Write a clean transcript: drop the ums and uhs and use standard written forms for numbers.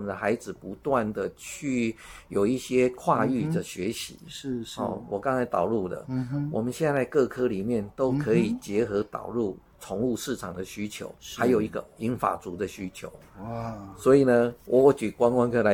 的孩子不断的去有一些跨域的学习。 是是。 我刚才导入的，我们现在各科里面都可以结合导入宠物市场的需求，还有一个银发族的需求。 哇！ 所以呢，我举观光科来